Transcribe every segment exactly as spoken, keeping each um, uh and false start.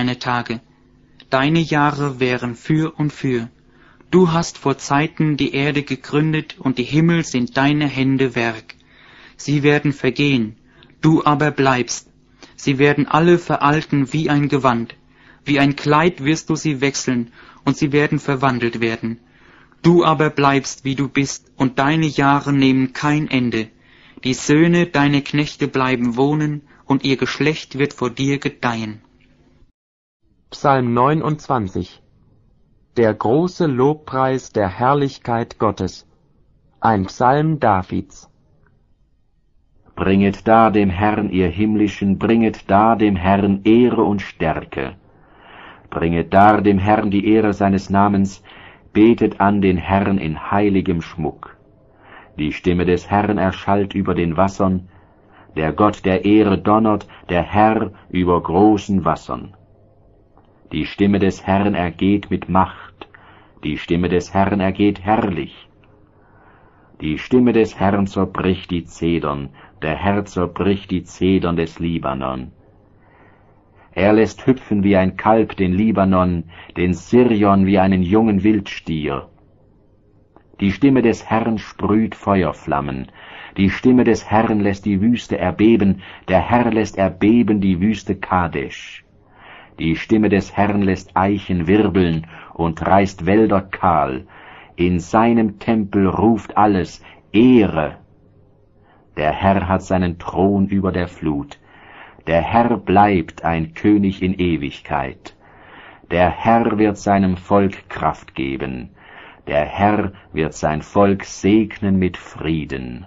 deine Tage. Deine Jahre wären für und für. Du hast vor Zeiten die Erde gegründet, und die Himmel sind deine Hände Werk. Sie werden vergehen, du aber bleibst. Sie werden alle veralten wie ein Gewand. Wie ein Kleid wirst du sie wechseln, und sie werden verwandelt werden. Du aber bleibst, wie du bist, und deine Jahre nehmen kein Ende. Die Söhne deiner Knechte bleiben wohnen, und ihr Geschlecht wird vor dir gedeihen. Psalm neunundzwanzig. Der große Lobpreis der Herrlichkeit Gottes. Ein Psalm Davids. Bringet dar dem Herrn, ihr Himmlischen, bringet dar dem Herrn Ehre und Stärke. Bringet dar dem Herrn die Ehre seines Namens, betet an den Herrn in heiligem Schmuck. Die Stimme des Herrn erschallt über den Wassern, der Gott der Ehre donnert, der Herr über großen Wassern. Die Stimme des Herrn ergeht mit Macht, die Stimme des Herrn ergeht herrlich. Die Stimme des Herrn zerbricht die Zedern, der Herr zerbricht die Zedern des Libanon. Er lässt hüpfen wie ein Kalb den Libanon, den Sirion wie einen jungen Wildstier. Die Stimme des Herrn sprüht Feuerflammen, die Stimme des Herrn lässt die Wüste erbeben, der Herr lässt erbeben die Wüste Kadesh. Die Stimme des Herrn lässt Eichen wirbeln und reißt Wälder kahl. In seinem Tempel ruft alles Ehre. Der Herr hat seinen Thron über der Flut. Der Herr bleibt ein König in Ewigkeit. Der Herr wird seinem Volk Kraft geben. Der Herr wird sein Volk segnen mit Frieden.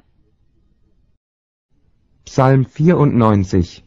Psalm vierundneunzig.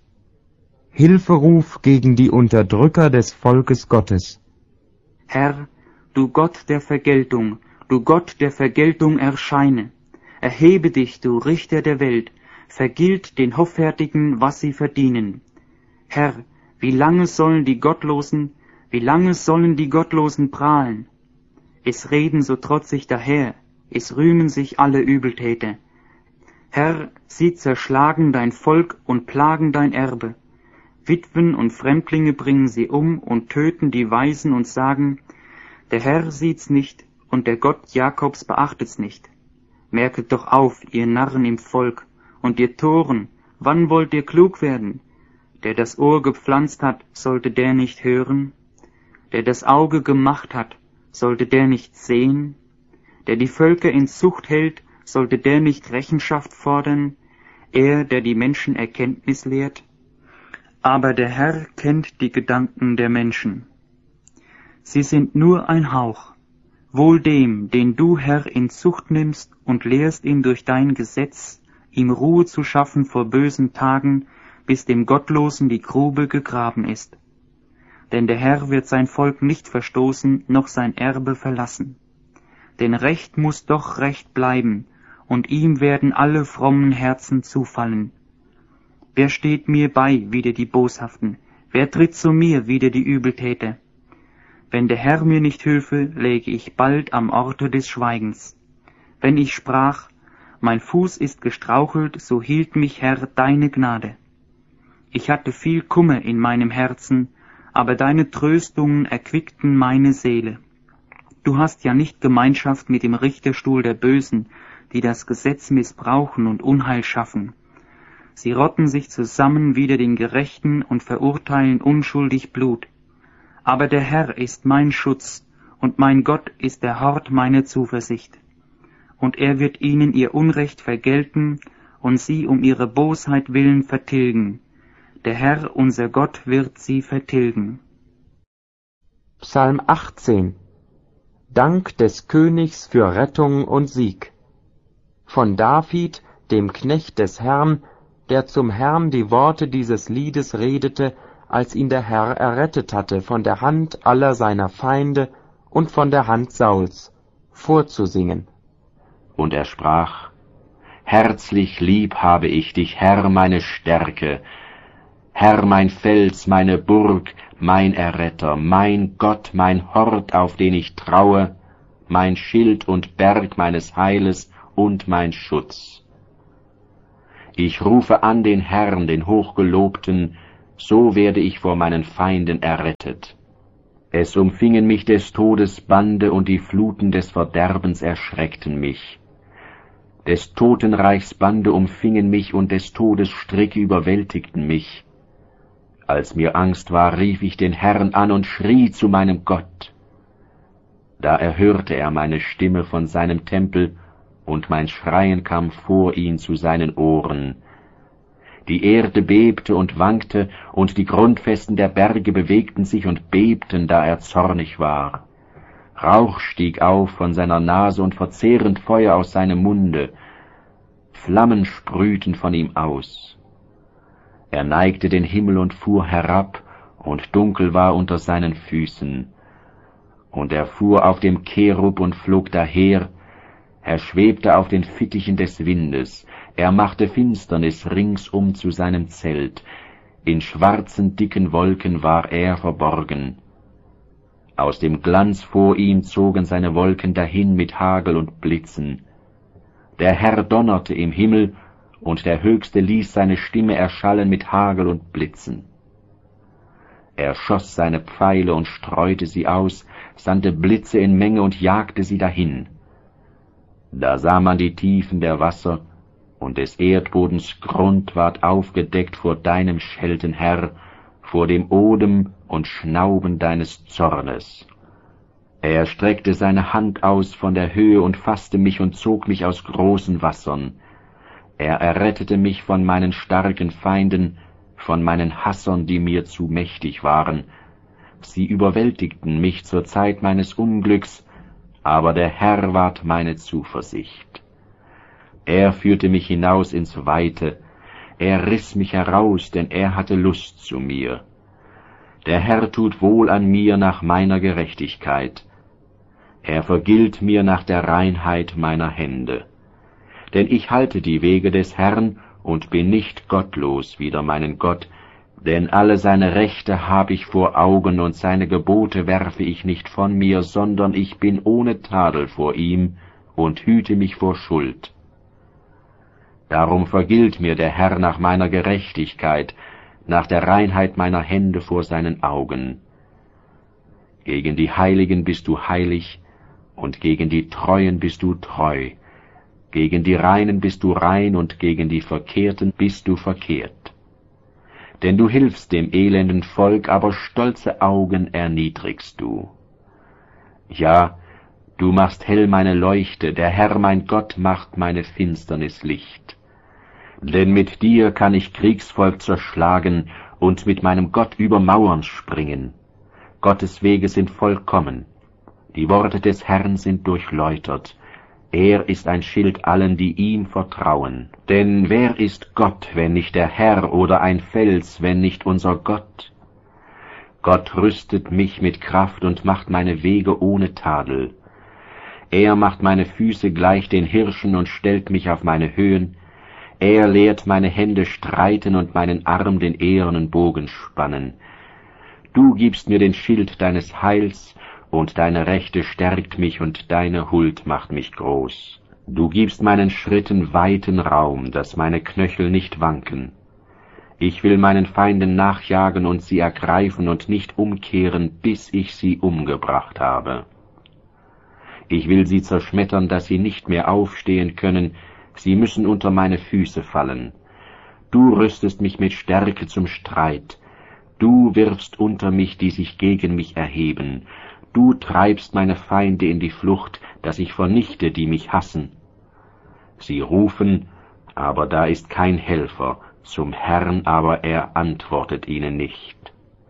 Hilferuf gegen die Unterdrücker des Volkes Gottes. Herr, du Gott der Vergeltung, du Gott der Vergeltung erscheine. Erhebe dich, du Richter der Welt, vergilt den Hoffärtigen, was sie verdienen. Herr, wie lange sollen die Gottlosen, wie lange sollen die Gottlosen prahlen? Es reden so trotzig daher, es rühmen sich alle Übeltäter. Herr, sie zerschlagen dein Volk und plagen dein Erbe. Witwen und Fremdlinge bringen sie um und töten die Weisen und sagen, der Herr sieht's nicht und der Gott Jakobs beachtet's nicht. Merket doch auf, ihr Narren im Volk, und ihr Toren, wann wollt ihr klug werden? Der das Ohr gepflanzt hat, sollte der nicht hören? Der das Auge gemacht hat, sollte der nicht sehen? Der die Völker in Zucht hält, sollte der nicht Rechenschaft fordern? Er, der die Menschen Erkenntnis lehrt? Aber der Herr kennt die Gedanken der Menschen. Sie sind nur ein Hauch. Wohl dem, den du, Herr, in Zucht nimmst und lehrst ihn durch dein Gesetz, ihm Ruhe zu schaffen vor bösen Tagen, bis dem Gottlosen die Grube gegraben ist. Denn der Herr wird sein Volk nicht verstoßen, noch sein Erbe verlassen. Denn Recht muß doch Recht bleiben, und ihm werden alle frommen Herzen zufallen. Wer steht mir bei, wider die Boshaften? Wer tritt zu mir, wider die Übeltäter? Wenn der Herr mir nicht hülfe, läge ich bald am Orte des Schweigens. Wenn ich sprach, mein Fuß ist gestrauchelt, so hielt mich, Herr, deine Gnade. Ich hatte viel Kummer in meinem Herzen, aber deine Tröstungen erquickten meine Seele. Du hast ja nicht Gemeinschaft mit dem Richterstuhl der Bösen, die das Gesetz missbrauchen und Unheil schaffen. Sie rotten sich zusammen wider den Gerechten und verurteilen unschuldig Blut. Aber der Herr ist mein Schutz, und mein Gott ist der Hort meiner Zuversicht. Und er wird ihnen ihr Unrecht vergelten und sie um ihre Bosheit willen vertilgen. Der Herr, unser Gott, wird sie vertilgen. Psalm achtzehn. Dank des Königs für Rettung und Sieg. Von David, dem Knecht des Herrn, der zum Herrn die Worte dieses Liedes redete, als ihn der Herr errettet hatte von der Hand aller seiner Feinde und von der Hand Sauls, vorzusingen. Und er sprach, herzlich lieb habe ich dich, Herr, meine Stärke, Herr, mein Fels, meine Burg, mein Erretter, mein Gott, mein Hort, auf den ich traue, mein Schild und Berg meines Heiles und mein Schutz. Ich rufe an den Herrn, den Hochgelobten, so werde ich vor meinen Feinden errettet. Es umfingen mich des Todes Bande, und die Fluten des Verderbens erschreckten mich. Des Totenreichs Bande umfingen mich, und des Todes Stricke überwältigten mich. Als mir Angst war, rief ich den Herrn an und schrie zu meinem Gott. Da erhörte er meine Stimme von seinem Tempel, und mein Schreien kam vor ihn zu seinen Ohren. Die Erde bebte und wankte, und die Grundfesten der Berge bewegten sich und bebten, da er zornig war. Rauch stieg auf von seiner Nase und verzehrend Feuer aus seinem Munde. Flammen sprühten von ihm aus. Er neigte den Himmel und fuhr herab, und dunkel war unter seinen Füßen. Und er fuhr auf dem Cherub und flog daher, er schwebte auf den Fittichen des Windes, er machte Finsternis ringsum zu seinem Zelt, in schwarzen dicken Wolken war er verborgen. Aus dem Glanz vor ihm zogen seine Wolken dahin mit Hagel und Blitzen. Der Herr donnerte im Himmel, und der Höchste ließ seine Stimme erschallen mit Hagel und Blitzen. Er schoss seine Pfeile und streute sie aus, sandte Blitze in Menge und jagte sie dahin. Da sah man die Tiefen der Wasser, und des Erdbodens Grund ward aufgedeckt vor deinem Schelten, Herr, vor dem Odem und Schnauben deines Zornes. Er streckte seine Hand aus von der Höhe und fasste mich und zog mich aus großen Wassern. Er errettete mich von meinen starken Feinden, von meinen Hassern, die mir zu mächtig waren. Sie überwältigten mich zur Zeit meines Unglücks, aber der Herr ward meine Zuversicht. Er führte mich hinaus ins Weite, er riss mich heraus, denn er hatte Lust zu mir. Der Herr tut wohl an mir nach meiner Gerechtigkeit. Er vergilt mir nach der Reinheit meiner Hände. Denn ich halte die Wege des Herrn und bin nicht gottlos wider meinen Gott, denn alle seine Rechte habe ich vor Augen, und seine Gebote werfe ich nicht von mir, sondern ich bin ohne Tadel vor ihm und hüte mich vor Schuld. Darum vergilt mir der Herr nach meiner Gerechtigkeit, nach der Reinheit meiner Hände vor seinen Augen. Gegen die Heiligen bist du heilig, und gegen die Treuen bist du treu. Gegen die Reinen bist du rein, und gegen die Verkehrten bist du verkehrt. Denn du hilfst dem elenden Volk, aber stolze Augen erniedrigst du. Ja, du machst hell meine Leuchte, der Herr mein Gott macht meine Finsternis Licht. Denn mit dir kann ich Kriegsvolk zerschlagen und mit meinem Gott über Mauern springen. Gottes Wege sind vollkommen, die Worte des Herrn sind durchläutert. Er ist ein Schild allen, die ihm vertrauen. Denn wer ist Gott, wenn nicht der Herr, oder ein Fels, wenn nicht unser Gott? Gott rüstet mich mit Kraft und macht meine Wege ohne Tadel. Er macht meine Füße gleich den Hirschen und stellt mich auf meine Höhen. Er lehrt meine Hände streiten und meinen Arm den ehernen Bogen spannen. Du gibst mir den Schild deines Heils, und deine Rechte stärkt mich, und deine Huld macht mich groß. Du gibst meinen Schritten weiten Raum, dass meine Knöchel nicht wanken. Ich will meinen Feinden nachjagen und sie ergreifen und nicht umkehren, bis ich sie umgebracht habe. Ich will sie zerschmettern, dass sie nicht mehr aufstehen können, sie müssen unter meine Füße fallen. Du rüstest mich mit Stärke zum Streit, du wirfst unter mich, die sich gegen mich erheben. Du treibst meine Feinde in die Flucht, dass ich vernichte, die mich hassen. Sie rufen, aber da ist kein Helfer, zum Herrn aber er antwortet ihnen nicht.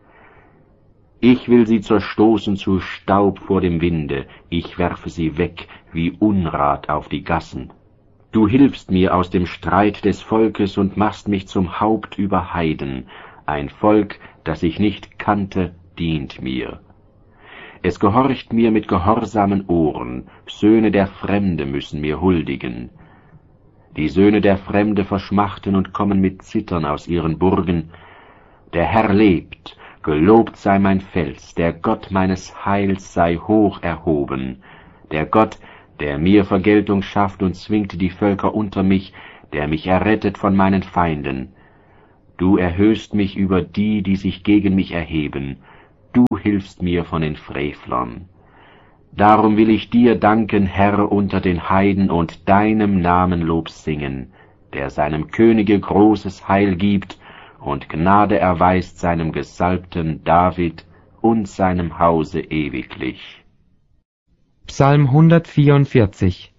Ich will sie zerstoßen zu Staub vor dem Winde, ich werfe sie weg wie Unrat auf die Gassen. Du hilfst mir aus dem Streit des Volkes und machst mich zum Haupt über Heiden. Ein Volk, das ich nicht kannte, dient mir. Es gehorcht mir mit gehorsamen Ohren, Söhne der Fremde müssen mir huldigen. Die Söhne der Fremde verschmachten und kommen mit Zittern aus ihren Burgen. Der Herr lebt, gelobt sei mein Fels, der Gott meines Heils sei hoch erhoben. Der Gott, der mir Vergeltung schafft und zwingt die Völker unter mich, der mich errettet von meinen Feinden. Du erhöhst mich über die, die sich gegen mich erheben. Du hilfst mir von den Frevlern. Darum will ich dir danken, Herr, unter den Heiden und deinem Namen Lob singen, der seinem Könige großes Heil gibt und Gnade erweist seinem Gesalbten David und seinem Hause ewiglich. Psalm hundertvierundvierzig.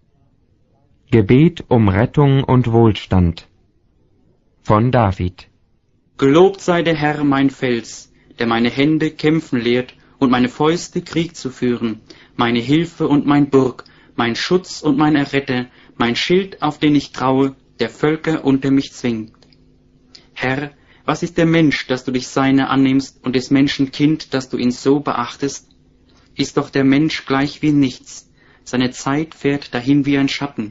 Gebet um Rettung und Wohlstand von David. Gelobt sei der Herr, mein Fels, der meine Hände kämpfen lehrt und meine Fäuste Krieg zu führen, meine Hilfe und mein Burg, mein Schutz und mein Erretter, mein Schild, auf den ich traue, der Völker unter mich zwingt. Herr, was ist der Mensch, dass du dich seiner annimmst, und des Menschen Kind, dass du ihn so beachtest? Ist doch der Mensch gleich wie nichts, seine Zeit fährt dahin wie ein Schatten.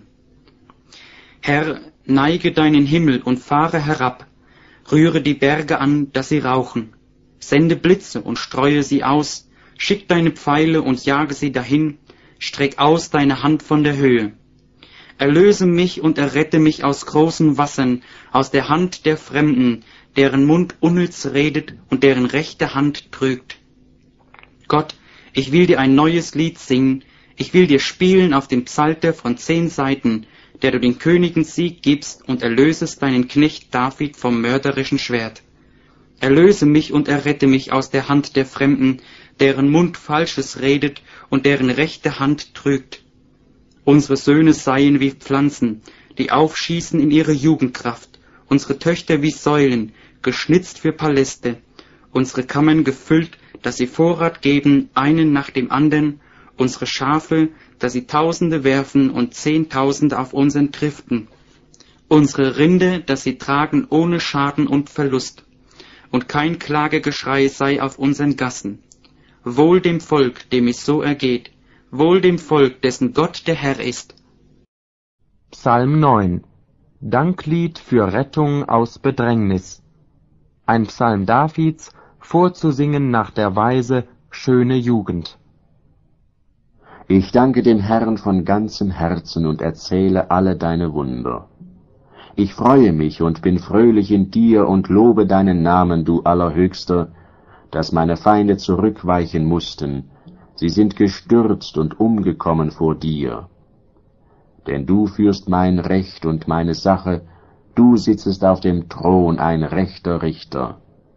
Herr, neige deinen Himmel und fahre herab, rühre die Berge an, dass sie rauchen, sende Blitze und streue sie aus, schick deine Pfeile und jage sie dahin, streck aus deine Hand von der Höhe. Erlöse mich und errette mich aus großen Wassern, aus der Hand der Fremden, deren Mund unnütz redet und deren rechte Hand trügt. Gott, ich will dir ein neues Lied singen, ich will dir spielen auf dem Psalter von zehn Saiten, der du den Königen Sieg gibst und erlösest deinen Knecht David vom mörderischen Schwert. Erlöse mich und errette mich aus der Hand der Fremden, deren Mund Falsches redet und deren rechte Hand trügt. Unsere Söhne seien wie Pflanzen, die aufschießen in ihre Jugendkraft, unsere Töchter wie Säulen, geschnitzt für Paläste, unsere Kammern gefüllt, dass sie Vorrat geben, einen nach dem anderen, unsere Schafe, dass sie Tausende werfen und Zehntausende auf unseren Triften, unsere Rinde, dass sie tragen ohne Schaden und Verlust, und kein Klagegeschrei sei auf unseren Gassen. Wohl dem Volk, dem es so ergeht, wohl dem Volk, dessen Gott der Herr ist. Psalm neun. Danklied für Rettung aus Bedrängnis. Ein Psalm Davids, vorzusingen nach der Weise schöne Jugend. Ich danke dem Herrn von ganzem Herzen und erzähle alle deine Wunder. Ich freue mich und bin fröhlich in dir und lobe deinen Namen, du Allerhöchster, dass meine Feinde zurückweichen mussten. Sie sind gestürzt und umgekommen vor dir. Denn du führst mein Recht und meine Sache, du sitzest auf dem Thron, ein rechter Richter.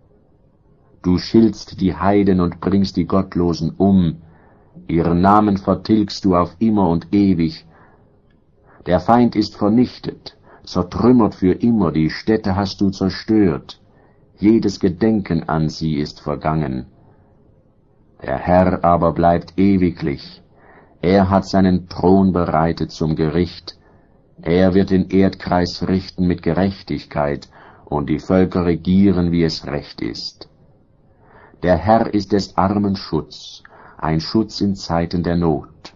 Du schiltst die Heiden und bringst die Gottlosen um, ihren Namen vertilgst du auf immer und ewig. Der Feind ist vernichtet, zertrümmert für immer, die Städte hast du zerstört, jedes Gedenken an sie ist vergangen. Der Herr aber bleibt ewiglich, er hat seinen Thron bereitet zum Gericht, er wird den Erdkreis richten mit Gerechtigkeit und die Völker regieren, wie es recht ist. Der Herr ist des Armen Schutz, ein Schutz in Zeiten der Not.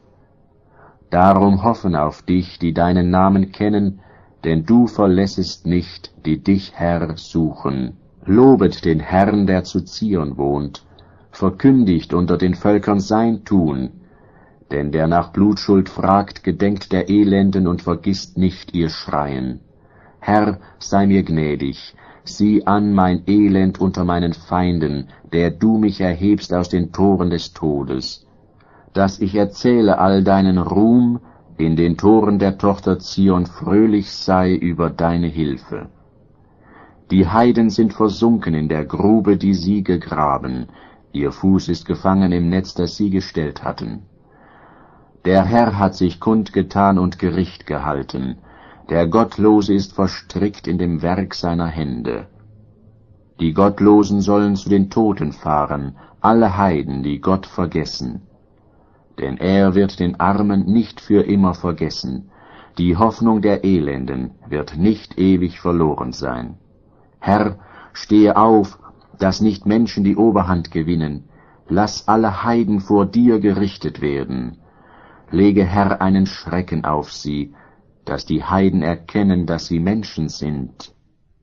Darum hoffen auf dich, die deinen Namen kennen, denn du verlässest nicht, die dich, Herr, suchen. Lobet den Herrn, der zu Zion wohnt, verkündigt unter den Völkern sein Tun, denn der nach Blutschuld fragt, gedenkt der Elenden und vergisst nicht ihr Schreien. Herr, sei mir gnädig, sieh an mein Elend unter meinen Feinden, der du mich erhebst aus den Toren des Todes, dass ich erzähle all deinen Ruhm, in den Toren der Tochter Zion fröhlich sei über deine Hilfe. Die Heiden sind versunken in der Grube, die sie gegraben, ihr Fuß ist gefangen im Netz, das sie gestellt hatten. Der Herr hat sich kundgetan und Gericht gehalten, der Gottlose ist verstrickt in dem Werk seiner Hände. Die Gottlosen sollen zu den Toten fahren, alle Heiden, die Gott vergessen. Denn er wird den Armen nicht für immer vergessen, die Hoffnung der Elenden wird nicht ewig verloren sein. Herr, stehe auf, dass nicht Menschen die Oberhand gewinnen, lass alle Heiden vor dir gerichtet werden. Lege, Herr, einen Schrecken auf sie, dass die Heiden erkennen, dass sie Menschen sind.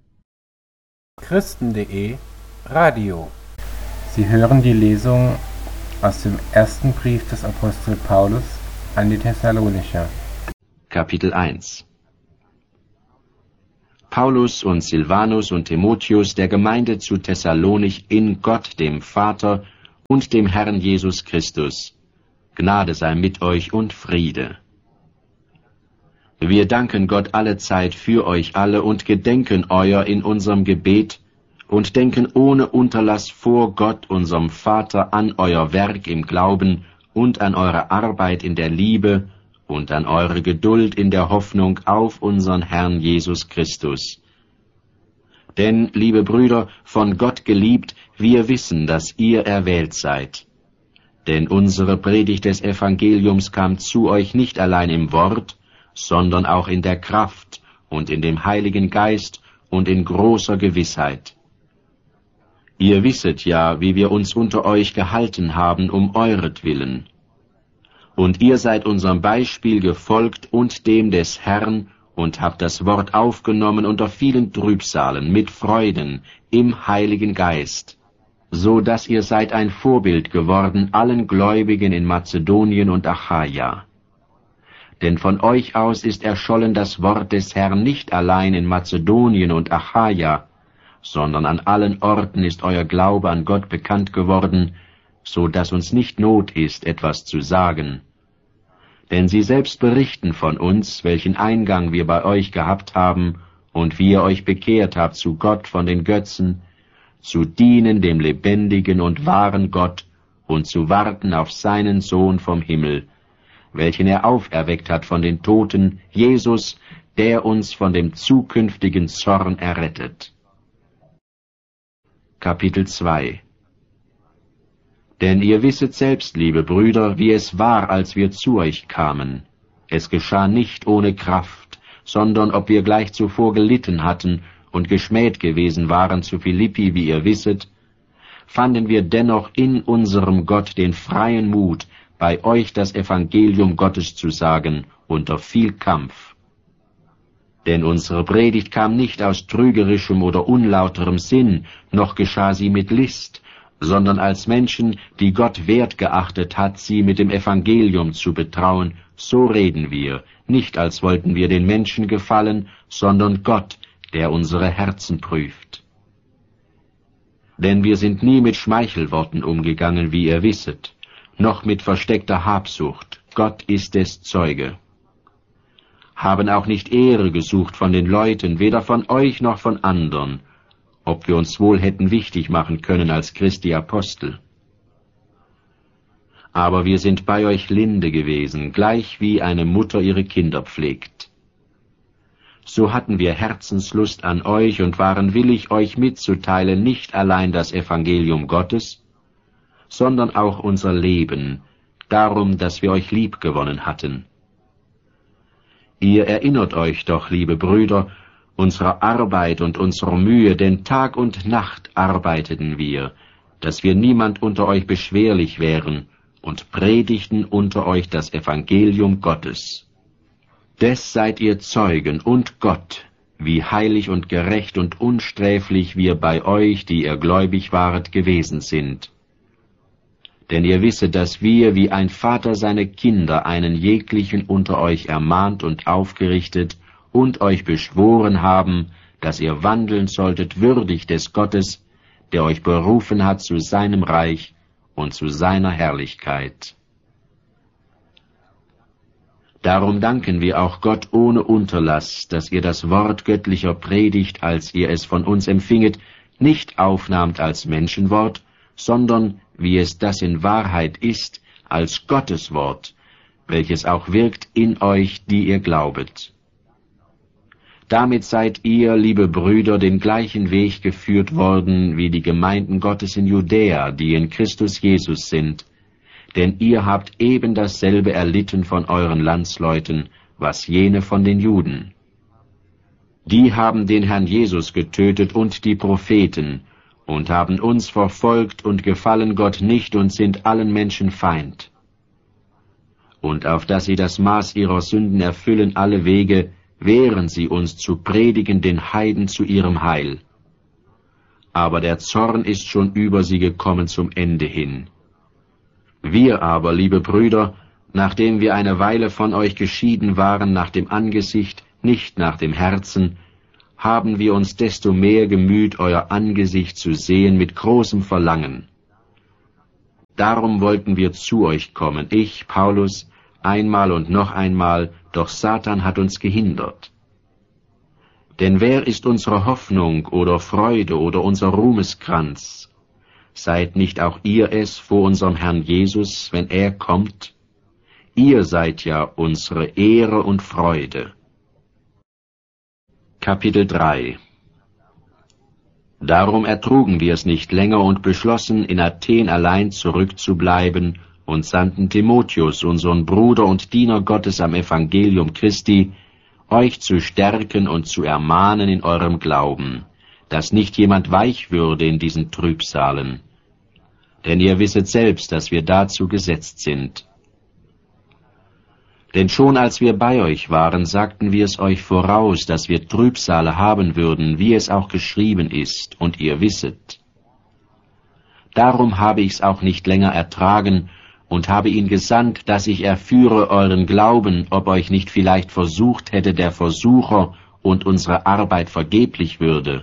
Christen punkt de Radio. Sie hören die Lesung aus dem ersten Brief des Apostel Paulus an die Thessalonicher. Kapitel eins. Paulus und Silvanus und Timotheus der Gemeinde zu Thessalonich in Gott dem Vater und dem Herrn Jesus Christus. Gnade sei mit euch und Friede. Wir danken Gott allezeit für euch alle und gedenken euer in unserem Gebet und denken ohne Unterlass vor Gott, unserem Vater, an euer Werk im Glauben und an eure Arbeit in der Liebe und an eure Geduld in der Hoffnung auf unseren Herrn Jesus Christus. Denn, liebe Brüder, von Gott geliebt, wir wissen, dass ihr erwählt seid. Denn unsere Predigt des Evangeliums kam zu euch nicht allein im Wort, sondern auch in der Kraft und in dem Heiligen Geist und in großer Gewissheit. Ihr wisset ja, wie wir uns unter euch gehalten haben um euretwillen. Und ihr seid unserem Beispiel gefolgt und dem des Herrn und habt das Wort aufgenommen unter vielen Trübsalen mit Freuden im Heiligen Geist, so dass ihr seid ein Vorbild geworden allen Gläubigen in Mazedonien und Achaia. Denn von euch aus ist erschollen das Wort des Herrn nicht allein in Mazedonien und Achaia, sondern an allen Orten ist euer Glaube an Gott bekannt geworden, so dass uns nicht Not ist, etwas zu sagen. Denn sie selbst berichten von uns, welchen Eingang wir bei euch gehabt haben und wie ihr euch bekehrt habt zu Gott von den Götzen, zu dienen dem lebendigen und wahren Gott und zu warten auf seinen Sohn vom Himmel, welchen er auferweckt hat von den Toten, Jesus, der uns von dem zukünftigen Zorn errettet. Kapitel zwei. Denn ihr wisset selbst, liebe Brüder, wie es war, als wir zu euch kamen. Es geschah nicht ohne Kraft, sondern ob wir gleich zuvor gelitten hatten und geschmäht gewesen waren zu Philippi, wie ihr wisset, fanden wir dennoch in unserem Gott den freien Mut, bei euch das Evangelium Gottes zu sagen, unter viel Kampf. Denn unsere Predigt kam nicht aus trügerischem oder unlauterem Sinn, noch geschah sie mit List, sondern als Menschen, die Gott wert geachtet hat, sie mit dem Evangelium zu betrauen, so reden wir, nicht als wollten wir den Menschen gefallen, sondern Gott, der unsere Herzen prüft. Denn wir sind nie mit Schmeichelworten umgegangen, wie ihr wisset, noch mit versteckter Habsucht, Gott ist es Zeuge. Haben auch nicht Ehre gesucht von den Leuten, weder von euch noch von andern, ob wir uns wohl hätten wichtig machen können als Christi Apostel. Aber wir sind bei euch linde gewesen, gleich wie eine Mutter ihre Kinder pflegt. So hatten wir Herzenslust an euch und waren willig, euch mitzuteilen, nicht allein das Evangelium Gottes, sondern auch unser Leben, darum, dass wir euch liebgewonnen hatten. Ihr erinnert euch doch, liebe Brüder, unserer Arbeit und unserer Mühe, denn Tag und Nacht arbeiteten wir, dass wir niemand unter euch beschwerlich wären, und predigten unter euch das Evangelium Gottes. Des seid ihr Zeugen und Gott, wie heilig und gerecht und unsträflich wir bei euch, die ihr gläubig waret, gewesen sind. Denn ihr wisset, dass wir, wie ein Vater seine Kinder, einen jeglichen unter euch ermahnt und aufgerichtet und euch beschworen haben, dass ihr wandeln solltet würdig des Gottes, der euch berufen hat zu seinem Reich und zu seiner Herrlichkeit. Darum danken wir auch Gott ohne Unterlass, dass ihr das Wort göttlicher Predigt, als ihr es von uns empfinget, nicht aufnahmt als Menschenwort, sondern, wie es das in Wahrheit ist, als Gottes Wort, welches auch wirkt in euch, die ihr glaubet. Damit seid ihr, liebe Brüder, den gleichen Weg geführt worden, wie die Gemeinden Gottes in Judäa, die in Christus Jesus sind, denn ihr habt eben dasselbe erlitten von euren Landsleuten, was jene von den Juden. Die haben den Herrn Jesus getötet und die Propheten, und haben uns verfolgt und gefallen Gott nicht und sind allen Menschen Feind. Und auf dass sie das Maß ihrer Sünden erfüllen alle Wege, wehren sie uns zu predigen den Heiden zu ihrem Heil. Aber der Zorn ist schon über sie gekommen zum Ende hin. Wir aber, liebe Brüder, nachdem wir eine Weile von euch geschieden waren nach dem Angesicht, nicht nach dem Herzen, haben wir uns desto mehr gemüht, euer Angesicht zu sehen mit großem Verlangen. Darum wollten wir zu euch kommen, ich, Paulus, einmal und noch einmal, doch Satan hat uns gehindert. Denn wer ist unsere Hoffnung oder Freude oder unser Ruhmeskranz? Seid nicht auch ihr es vor unserem Herrn Jesus, wenn er kommt? Ihr seid ja unsere Ehre und Freude. Kapitel drei. Darum ertrugen wir es nicht länger und beschlossen, in Athen allein zurückzubleiben und sandten Timotheus, unseren Bruder und Diener Gottes am Evangelium Christi, euch zu stärken und zu ermahnen in eurem Glauben, dass nicht jemand weich würde in diesen Trübsalen. Denn ihr wisset selbst, dass wir dazu gesetzt sind. Denn schon als wir bei euch waren, sagten wir es euch voraus, dass wir Trübsale haben würden, wie es auch geschrieben ist, und ihr wisset. Darum habe ich's auch nicht länger ertragen und habe ihn gesandt, dass ich erführe euren Glauben, ob euch nicht vielleicht versucht hätte der Versucher und unsere Arbeit vergeblich würde.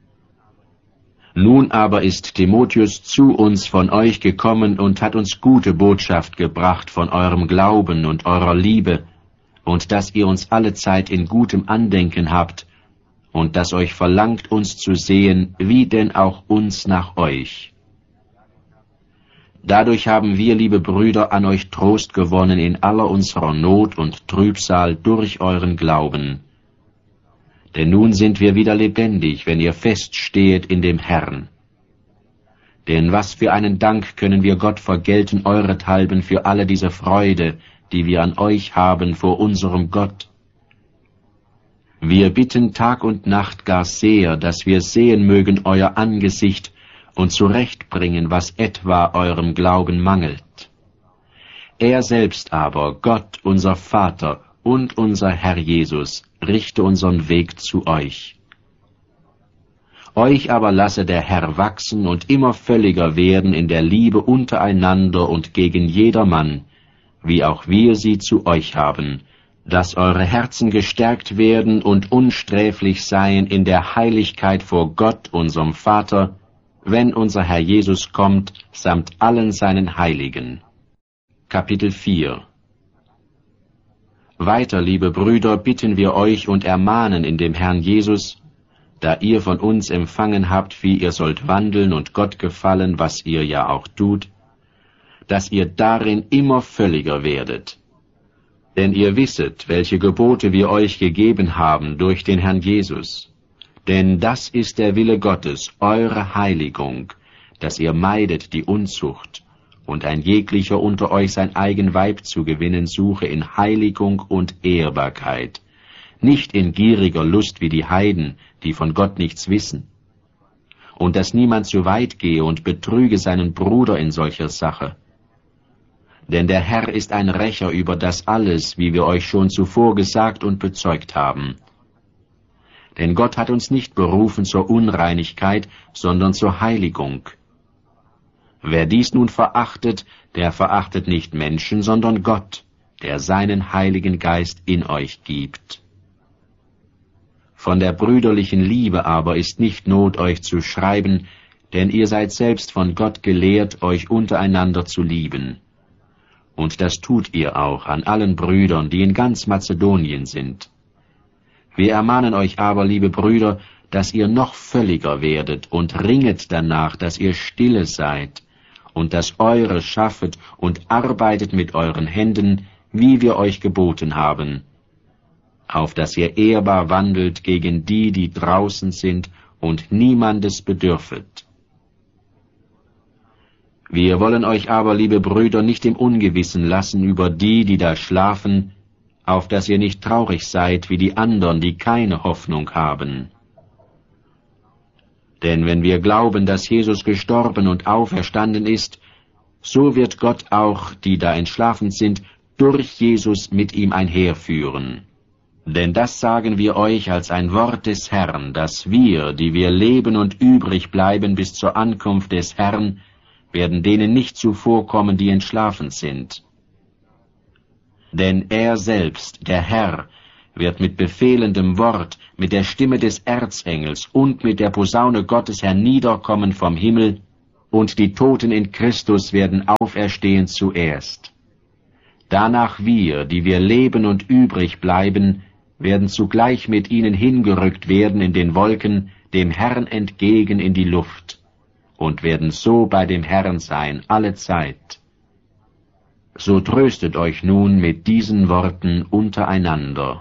Nun aber ist Timotheus zu uns von euch gekommen und hat uns gute Botschaft gebracht von eurem Glauben und eurer Liebe, und dass ihr uns allezeit in gutem Andenken habt, und dass euch verlangt, uns zu sehen, wie denn auch uns nach euch. Dadurch haben wir, liebe Brüder, an euch Trost gewonnen in aller unserer Not und Trübsal durch euren Glauben. Denn nun sind wir wieder lebendig, wenn ihr feststehet in dem Herrn. Denn was für einen Dank können wir Gott vergelten eurethalben für alle diese Freude, die wir an euch haben vor unserem Gott. Wir bitten Tag und Nacht gar sehr, dass wir sehen mögen euer Angesicht und zurechtbringen, was etwa eurem Glauben mangelt. Er selbst aber, Gott, unser Vater und unser Herr Jesus, richte unseren Weg zu euch. Euch aber lasse der Herr wachsen und immer völliger werden in der Liebe untereinander und gegen jedermann, wie auch wir sie zu euch haben, dass eure Herzen gestärkt werden und unsträflich seien in der Heiligkeit vor Gott, unserem Vater, wenn unser Herr Jesus kommt, samt allen seinen Heiligen. Kapitel vier. Weiter, liebe Brüder, bitten wir euch und ermahnen in dem Herrn Jesus, da ihr von uns empfangen habt, wie ihr sollt wandeln und Gott gefallen, was ihr ja auch tut, dass ihr darin immer völliger werdet. Denn ihr wisset, welche Gebote wir euch gegeben haben durch den Herrn Jesus. Denn das ist der Wille Gottes, eure Heiligung, dass ihr meidet die Unzucht, und ein jeglicher unter euch sein eigen Weib zu gewinnen suche in Heiligung und Ehrbarkeit, nicht in gieriger Lust wie die Heiden, die von Gott nichts wissen. Und dass niemand zu weit gehe und betrüge seinen Bruder in solcher Sache. Denn der Herr ist ein Rächer über das alles, wie wir euch schon zuvor gesagt und bezeugt haben. Denn Gott hat uns nicht berufen zur Unreinigkeit, sondern zur Heiligung. Wer dies nun verachtet, der verachtet nicht Menschen, sondern Gott, der seinen Heiligen Geist in euch gibt. Von der brüderlichen Liebe aber ist nicht Not, euch zu schreiben, denn ihr seid selbst von Gott gelehrt, euch untereinander zu lieben. Und das tut ihr auch an allen Brüdern, die in ganz Mazedonien sind. Wir ermahnen euch aber, liebe Brüder, dass ihr noch völliger werdet und ringet danach, dass ihr stille seid, und dass eure schaffet und arbeitet mit euren Händen, wie wir euch geboten haben, auf dass ihr ehrbar wandelt gegen die, die draußen sind, und niemandes bedürfet. Wir wollen euch aber, liebe Brüder, nicht im Ungewissen lassen über die, die da schlafen, auf dass ihr nicht traurig seid wie die anderen, die keine Hoffnung haben. Denn wenn wir glauben, dass Jesus gestorben und auferstanden ist, so wird Gott auch, die da entschlafen sind, durch Jesus mit ihm einherführen. Denn das sagen wir euch als ein Wort des Herrn, dass wir, die wir leben und übrig bleiben bis zur Ankunft des Herrn, werden denen nicht zuvorkommen, die entschlafen sind. Denn er selbst, der Herr, wird mit befehlendem Wort, mit der Stimme des Erzengels und mit der Posaune Gottes herniederkommen vom Himmel, und die Toten in Christus werden auferstehen zuerst. Danach wir, die wir leben und übrig bleiben, werden zugleich mit ihnen hingerückt werden in den Wolken, dem Herrn entgegen in die Luft, und werden so bei dem Herrn sein alle Zeit. So tröstet euch nun mit diesen Worten untereinander.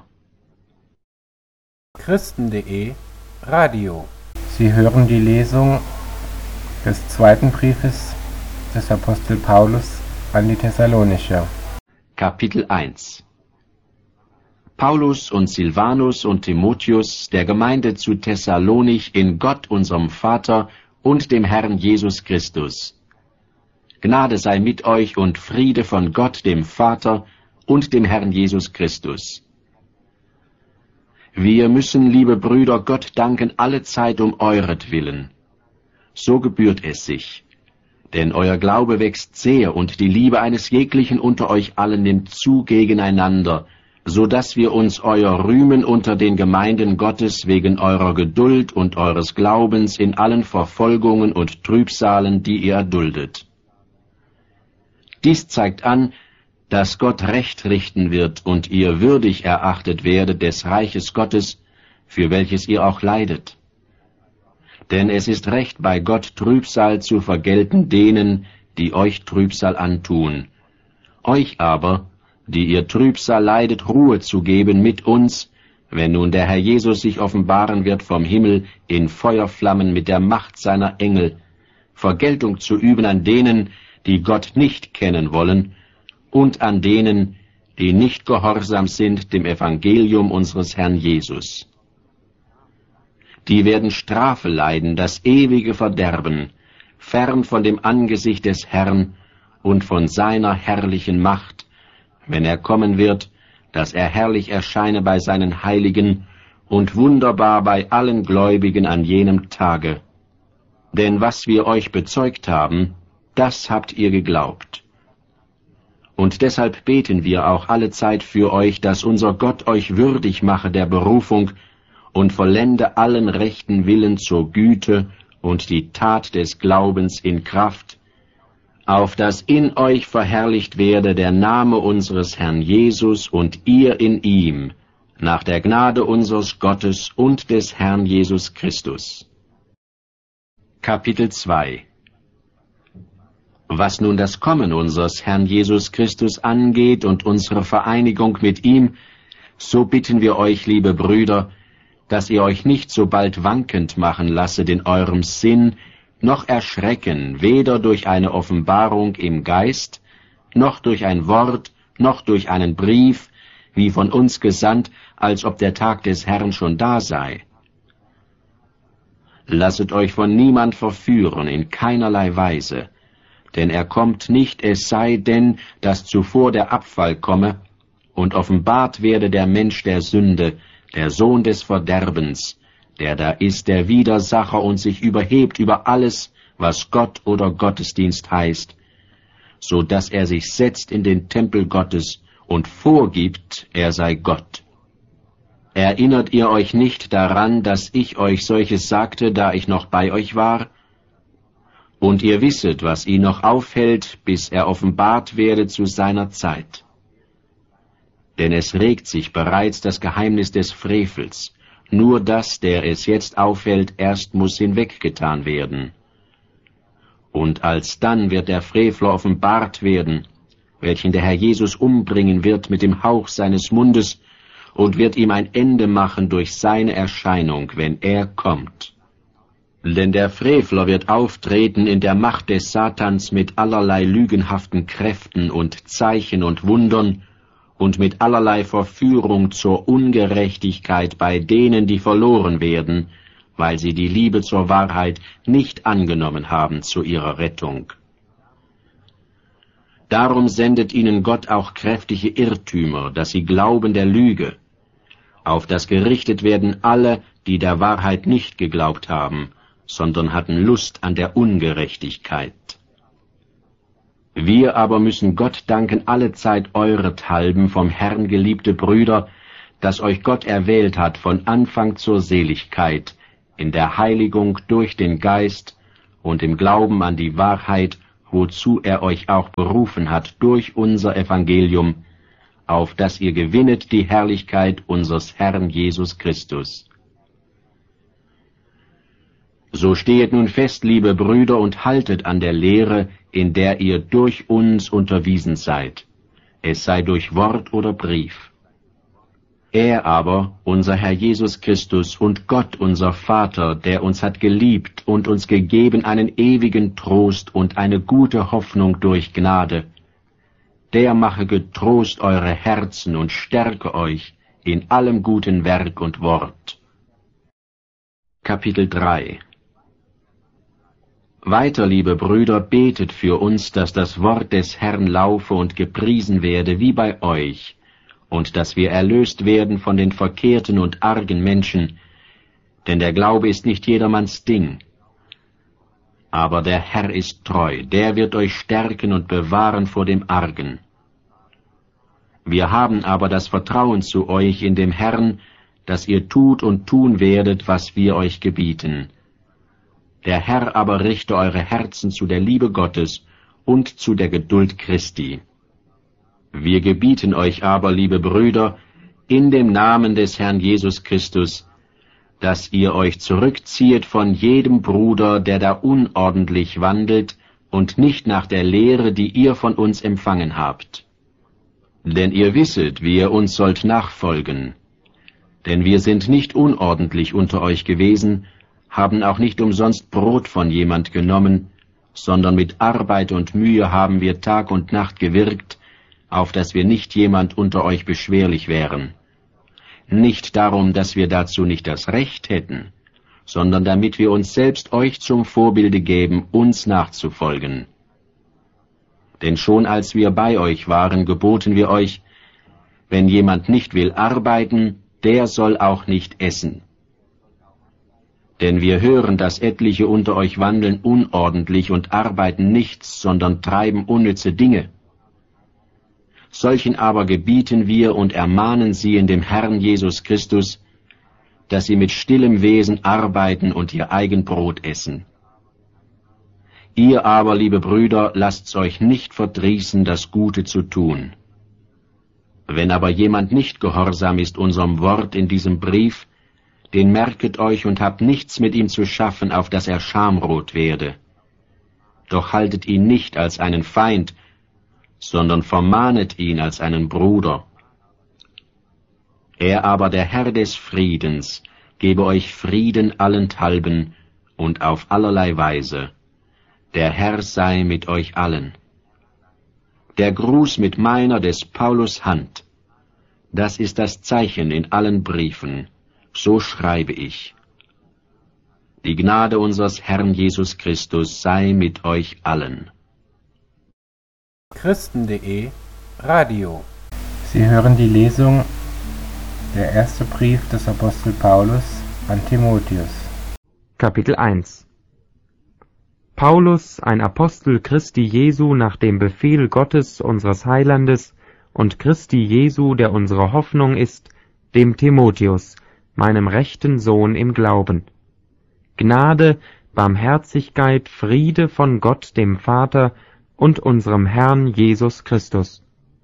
Christen punkt de Radio. Sie hören die Lesung des zweiten Briefes des Apostel Paulus an die Thessalonicher. Kapitel eins. Paulus und Silvanus und Timotheus, der Gemeinde zu Thessalonich in Gott unserem Vater und dem Herrn Jesus Christus. Gnade sei mit euch und Friede von Gott dem Vater und dem Herrn Jesus Christus. Wir müssen, liebe Brüder, Gott danken allezeit um euretwillen. So gebührt es sich. Denn euer Glaube wächst sehr und die Liebe eines jeglichen unter euch allen nimmt zu gegeneinander, so dass wir uns euer rühmen unter den Gemeinden Gottes wegen eurer Geduld und eures Glaubens in allen Verfolgungen und Trübsalen, die ihr erduldet. Dies zeigt an, dass Gott Recht richten wird und ihr würdig erachtet werdet des Reiches Gottes, für welches ihr auch leidet. Denn es ist recht, bei Gott Trübsal zu vergelten denen, die euch Trübsal antun. Euch aber, die ihr Trübsal leidet, Ruhe zu geben mit uns, wenn nun der Herr Jesus sich offenbaren wird vom Himmel in Feuerflammen mit der Macht seiner Engel, Vergeltung zu üben an denen, die Gott nicht kennen wollen, und an denen, die nicht gehorsam sind dem Evangelium unseres Herrn Jesus. Die werden Strafe leiden, das ewige Verderben, fern von dem Angesicht des Herrn und von seiner herrlichen Macht, wenn er kommen wird, dass er herrlich erscheine bei seinen Heiligen und wunderbar bei allen Gläubigen an jenem Tage. Denn was wir euch bezeugt haben, das habt ihr geglaubt. Und deshalb beten wir auch allezeit für euch, dass unser Gott euch würdig mache der Berufung und vollende allen rechten Willen zur Güte und die Tat des Glaubens in Kraft, auf dass in euch verherrlicht werde der Name unseres Herrn Jesus und ihr in ihm, nach der Gnade unseres Gottes und des Herrn Jesus Christus. Kapitel zwei. Was nun das Kommen unseres Herrn Jesus Christus angeht und unsere Vereinigung mit ihm, so bitten wir euch, liebe Brüder, dass ihr euch nicht so bald wankend machen lasset in eurem Sinn, noch erschrecken, weder durch eine Offenbarung im Geist, noch durch ein Wort, noch durch einen Brief, wie von uns gesandt, als ob der Tag des Herrn schon da sei. Lasset euch von niemand verführen, in keinerlei Weise, denn er kommt nicht, es sei denn, dass zuvor der Abfall komme, und offenbart werde der Mensch der Sünde, der Sohn des Verderbens, der da ist der Widersacher und sich überhebt über alles, was Gott oder Gottesdienst heißt, so dass er sich setzt in den Tempel Gottes und vorgibt, er sei Gott. Erinnert ihr euch nicht daran, dass ich euch solches sagte, da ich noch bei euch war? Und ihr wisset, was ihn noch aufhält, bis er offenbart werde zu seiner Zeit. Denn es regt sich bereits das Geheimnis des Frevels, nur dass, der es jetzt aufhält, erst muss hinweggetan werden. Und alsdann wird der Frevler offenbart werden, welchen der Herr Jesus umbringen wird mit dem Hauch seines Mundes und wird ihm ein Ende machen durch seine Erscheinung, wenn er kommt. Denn der Frevler wird auftreten in der Macht des Satans mit allerlei lügenhaften Kräften und Zeichen und Wundern und mit allerlei Verführung zur Ungerechtigkeit bei denen, die verloren werden, weil sie die Liebe zur Wahrheit nicht angenommen haben zu ihrer Rettung. Darum sendet ihnen Gott auch kräftige Irrtümer, dass sie glauben der Lüge, auf das gerichtet werden alle, die der Wahrheit nicht geglaubt haben, sondern hatten Lust an der Ungerechtigkeit. Wir aber müssen Gott danken allezeit eurethalben vom Herrn, geliebte Brüder, dass euch Gott erwählt hat von Anfang zur Seligkeit, in der Heiligung durch den Geist und im Glauben an die Wahrheit, wozu er euch auch berufen hat durch unser Evangelium, auf dass ihr gewinnet die Herrlichkeit unseres Herrn Jesus Christus. So stehet nun fest, liebe Brüder, und haltet an der Lehre, in der ihr durch uns unterwiesen seid, es sei durch Wort oder Brief. Er aber, unser Herr Jesus Christus und Gott, unser Vater, der uns hat geliebt und uns gegeben einen ewigen Trost und eine gute Hoffnung durch Gnade, der mache getrost eure Herzen und stärke euch in allem guten Werk und Wort. Kapitel drei. Weiter, liebe Brüder, betet für uns, dass das Wort des Herrn laufe und gepriesen werde wie bei euch, und dass wir erlöst werden von den verkehrten und argen Menschen, denn der Glaube ist nicht jedermanns Ding. Aber der Herr ist treu, der wird euch stärken und bewahren vor dem Argen. Wir haben aber das Vertrauen zu euch in dem Herrn, dass ihr tut und tun werdet, was wir euch gebieten. Der Herr aber richte eure Herzen zu der Liebe Gottes und zu der Geduld Christi. Wir gebieten euch aber, liebe Brüder, in dem Namen des Herrn Jesus Christus, dass ihr euch zurückziehet von jedem Bruder, der da unordentlich wandelt und nicht nach der Lehre, die ihr von uns empfangen habt. Denn ihr wisset, wie ihr uns sollt nachfolgen. Denn wir sind nicht unordentlich unter euch gewesen, haben auch nicht umsonst Brot von jemand genommen, sondern mit Arbeit und Mühe haben wir Tag und Nacht gewirkt, auf dass wir nicht jemand unter euch beschwerlich wären. Nicht darum, dass wir dazu nicht das Recht hätten, sondern damit wir uns selbst euch zum Vorbilde geben, uns nachzufolgen. Denn schon als wir bei euch waren, geboten wir euch, wenn jemand nicht will arbeiten, der soll auch nicht essen. Denn wir hören, dass etliche unter euch wandeln unordentlich und arbeiten nichts, sondern treiben unnütze Dinge. Solchen aber gebieten wir und ermahnen sie in dem Herrn Jesus Christus, dass sie mit stillem Wesen arbeiten und ihr eigen Brot essen. Ihr aber, liebe Brüder, lasst's euch nicht verdrießen, das Gute zu tun. Wenn aber jemand nicht gehorsam ist unserem Wort in diesem Brief, den merket euch und habt nichts mit ihm zu schaffen, auf dass er schamrot werde. Doch haltet ihn nicht als einen Feind, sondern vermahnet ihn als einen Bruder. Er aber, der Herr des Friedens, gebe euch Frieden allenthalben und auf allerlei Weise. Der Herr sei mit euch allen. Der Gruß mit meiner des Paulus Hand, das ist das Zeichen in allen Briefen, so schreibe ich. Die Gnade unseres Herrn Jesus Christus sei mit euch allen. Christen.de Radio. Sie hören die Lesung Der erste Brief des Apostel Paulus an Timotheus. Kapitel eins. Paulus, ein Apostel Christi Jesu nach dem Befehl Gottes unseres Heilandes und Christi Jesu, der unsere Hoffnung ist, dem Timotheus, meinem rechten Sohn im Glauben. Gnade, Barmherzigkeit, Friede von Gott dem Vater und unserem Herrn Jesus Christus.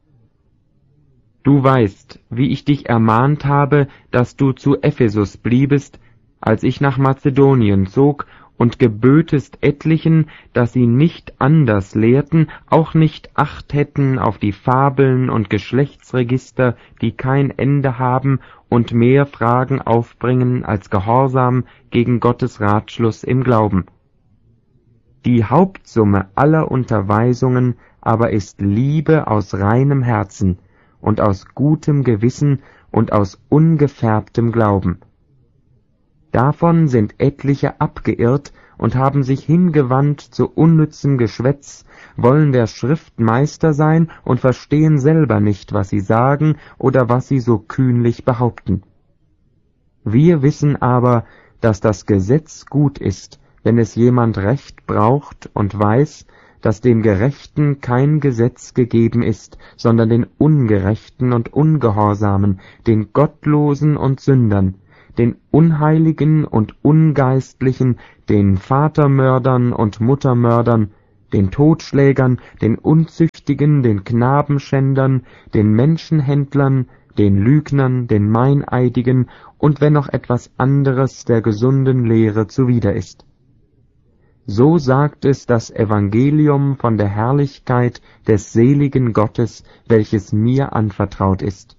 Du weißt, wie ich dich ermahnt habe, dass du zu Ephesus bliebest, als ich nach Mazedonien zog, und gebötest etlichen, dass sie nicht anders lehrten, auch nicht Acht hätten auf die Fabeln und Geschlechtsregister, die kein Ende haben und mehr Fragen aufbringen als Gehorsam gegen Gottes Ratschluss im Glauben. Die Hauptsumme aller Unterweisungen aber ist Liebe aus reinem Herzen und aus gutem Gewissen und aus ungefärbtem Glauben. Davon sind etliche abgeirrt und haben sich hingewandt zu unnützem Geschwätz, wollen der Schrift Meister sein und verstehen selber nicht, was sie sagen oder was sie so kühnlich behaupten. Wir wissen aber, dass das Gesetz gut ist, wenn es jemand recht braucht und weiß, dass dem Gerechten kein Gesetz gegeben ist, sondern den Ungerechten und Ungehorsamen, den Gottlosen und Sündern, den Unheiligen und Ungeistlichen, den Vatermördern und Muttermördern, den Totschlägern, den Unzüchtigen, den Knabenschändern, den Menschenhändlern, den Lügnern, den Meineidigen und wenn noch etwas anderes der gesunden Lehre zuwider ist. So sagt es das Evangelium von der Herrlichkeit des seligen Gottes, welches mir anvertraut ist.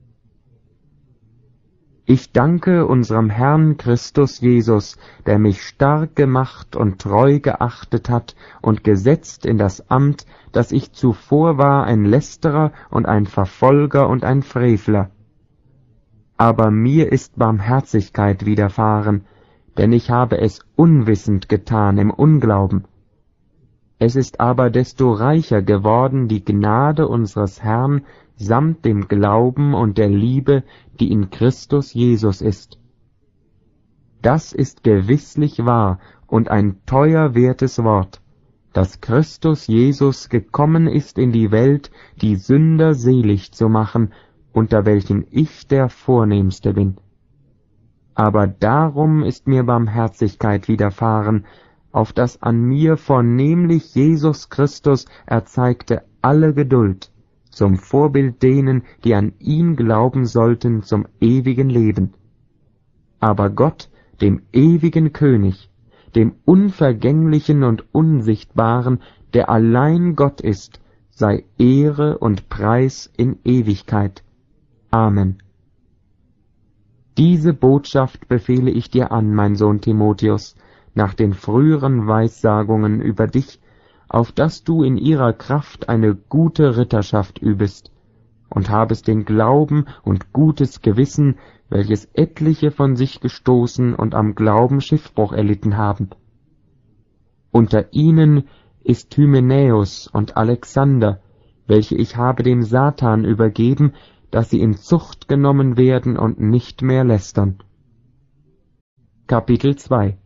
Ich danke unserem Herrn Christus Jesus, der mich stark gemacht und treu geachtet hat und gesetzt in das Amt, das ich zuvor war ein Lästerer und ein Verfolger und ein Frevler. Aber mir ist Barmherzigkeit widerfahren, denn ich habe es unwissend getan im Unglauben. Es ist aber desto reicher geworden die Gnade unseres Herrn samt dem Glauben und der Liebe, die in Christus Jesus ist. Das ist gewisslich wahr und ein teuer wertes Wort, dass Christus Jesus gekommen ist in die Welt, die Sünder selig zu machen, unter welchen ich der Vornehmste bin. Aber darum ist mir Barmherzigkeit widerfahren, auf das an mir vornehmlich Jesus Christus erzeigte alle Geduld, zum Vorbild denen, die an ihn glauben sollten, zum ewigen Leben. Aber Gott, dem ewigen König, dem Unvergänglichen und Unsichtbaren, der allein Gott ist, sei Ehre und Preis in Ewigkeit. Amen. Diese Botschaft befehle ich dir an, mein Sohn Timotheus, nach den früheren Weissagungen über dich, auf dass du in ihrer Kraft eine gute Ritterschaft übest und habest den Glauben und gutes Gewissen, welches etliche von sich gestoßen und am Glauben Schiffbruch erlitten haben. Unter ihnen ist Hymenäus und Alexander, welche ich habe dem Satan übergeben, dass sie in Zucht genommen werden und nicht mehr lästern. Kapitel zwei.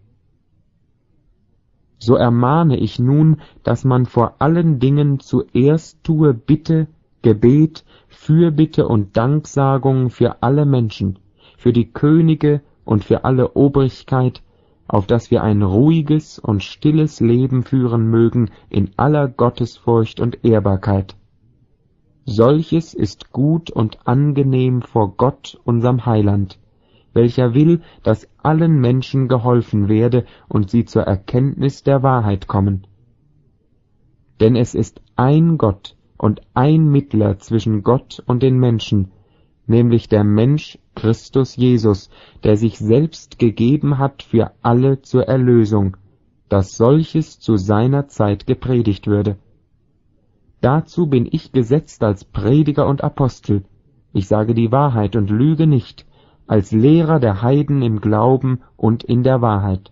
So ermahne ich nun, dass man vor allen Dingen zuerst tue Bitte, Gebet, Fürbitte und Danksagung für alle Menschen, für die Könige und für alle Obrigkeit, auf dass wir ein ruhiges und stilles Leben führen mögen in aller Gottesfurcht und Ehrbarkeit. Solches ist gut und angenehm vor Gott, unserem Heiland, welcher will, dass allen Menschen geholfen werde und sie zur Erkenntnis der Wahrheit kommen. Denn es ist ein Gott und ein Mittler zwischen Gott und den Menschen, nämlich der Mensch Christus Jesus, der sich selbst gegeben hat für alle zur Erlösung, dass solches zu seiner Zeit gepredigt würde. Dazu bin ich gesetzt als Prediger und Apostel, ich sage die Wahrheit und lüge nicht, als Lehrer der Heiden im Glauben und in der Wahrheit.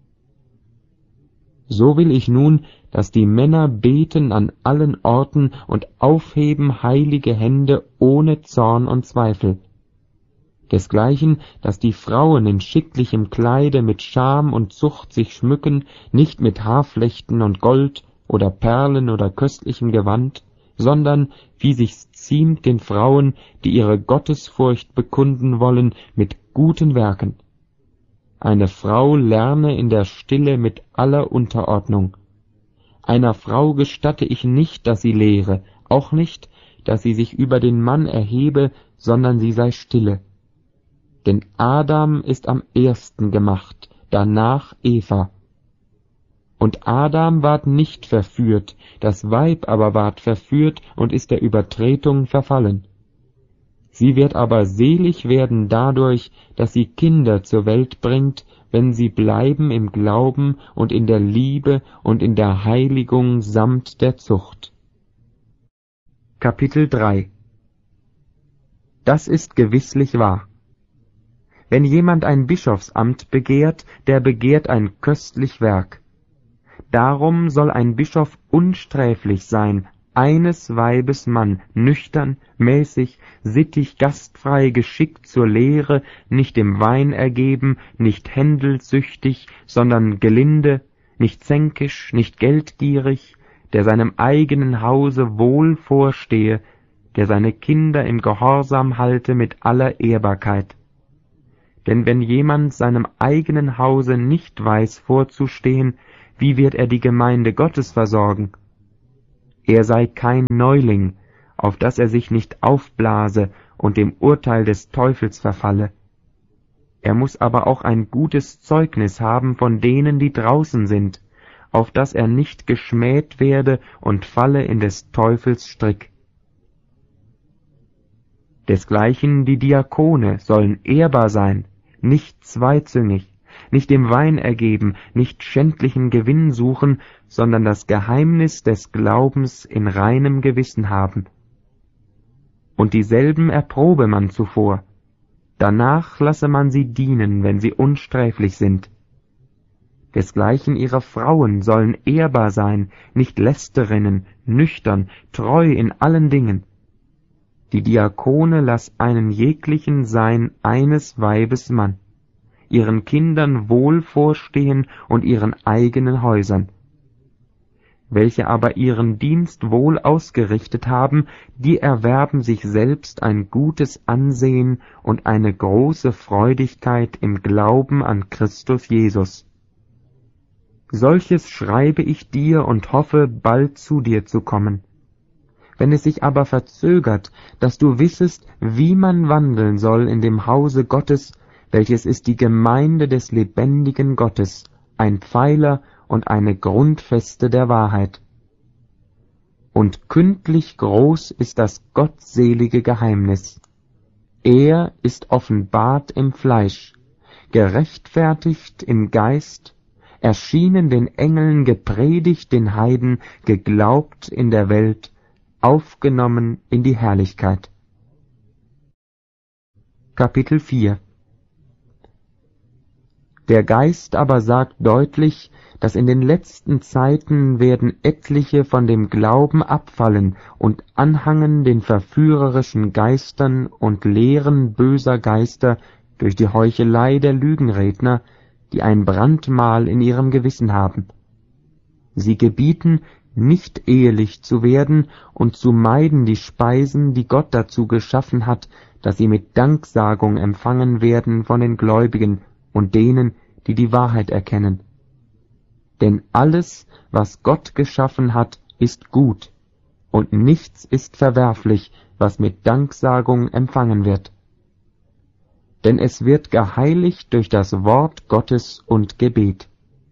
So will ich nun, dass die Männer beten an allen Orten und aufheben heilige Hände ohne Zorn und Zweifel. Desgleichen, dass die Frauen in schicklichem Kleide mit Scham und Zucht sich schmücken, nicht mit Haarflechten und Gold oder Perlen oder köstlichem Gewand, sondern, wie sich's ziemt den Frauen, die ihre Gottesfurcht bekunden wollen, mit guten Werken. Eine Frau lerne in der Stille mit aller Unterordnung. Einer Frau gestatte ich nicht, dass sie lehre, auch nicht, dass sie sich über den Mann erhebe, sondern sie sei stille. Denn Adam ist am ersten gemacht, danach Eva. Und Adam ward nicht verführt, das Weib aber ward verführt und ist der Übertretung verfallen. Sie wird aber selig werden dadurch, dass sie Kinder zur Welt bringt, wenn sie bleiben im Glauben und in der Liebe und in der Heiligung samt der Zucht. Kapitel drei. Das ist gewisslich wahr. Wenn jemand ein Bischofsamt begehrt, der begehrt ein köstlich Werk. Darum soll ein Bischof unsträflich sein, eines Weibes Mann, nüchtern, mäßig, sittig, gastfrei, geschickt zur Lehre, nicht dem Wein ergeben, nicht händelsüchtig, sondern gelinde, nicht zänkisch, nicht geldgierig, der seinem eigenen Hause wohl vorstehe, der seine Kinder im Gehorsam halte mit aller Ehrbarkeit. Denn wenn jemand seinem eigenen Hause nicht weiß vorzustehen, wie wird er die Gemeinde Gottes versorgen? Er sei kein Neuling, auf dass er sich nicht aufblase und dem Urteil des Teufels verfalle. Er muß aber auch ein gutes Zeugnis haben von denen, die draußen sind, auf dass er nicht geschmäht werde und falle in des Teufels Strick. Desgleichen die Diakone sollen ehrbar sein, nicht zweizüngig, nicht dem Wein ergeben, nicht schändlichen Gewinn suchen, sondern das Geheimnis des Glaubens in reinem Gewissen haben. Und dieselben erprobe man zuvor, danach lasse man sie dienen, wenn sie unsträflich sind. Desgleichen ihre Frauen sollen ehrbar sein, nicht Lästerinnen, nüchtern, treu in allen Dingen. Die Diakone lass einen jeglichen sein eines Weibes Mann, ihren Kindern wohl vorstehen und ihren eigenen Häusern. Welche aber ihren Dienst wohl ausgerichtet haben, die erwerben sich selbst ein gutes Ansehen und eine große Freudigkeit im Glauben an Christus Jesus. Solches schreibe ich dir und hoffe, bald zu dir zu kommen. Wenn es sich aber verzögert, dass du wissest, wie man wandeln soll in dem Hause Gottes, welches ist die Gemeinde des lebendigen Gottes, ein Pfeiler und eine Grundfeste der Wahrheit. Und kündlich groß ist das gottselige Geheimnis. Er ist offenbart im Fleisch, gerechtfertigt im Geist, erschienen den Engeln, gepredigt den Heiden, geglaubt in der Welt, aufgenommen in die Herrlichkeit. Kapitel vier. Der Geist aber sagt deutlich, dass in den letzten Zeiten werden etliche von dem Glauben abfallen und anhangen den verführerischen Geistern und Lehren böser Geister durch die Heuchelei der Lügenredner, die ein Brandmal in ihrem Gewissen haben. Sie gebieten, nicht ehelich zu werden und zu meiden die Speisen, die Gott dazu geschaffen hat, dass sie mit Danksagung empfangen werden von den Gläubigen und denen, die die Wahrheit erkennen. Denn alles, was Gott geschaffen hat, ist gut, und nichts ist verwerflich, was mit Danksagung empfangen wird. Denn es wird geheiligt durch das Wort Gottes und Gebet.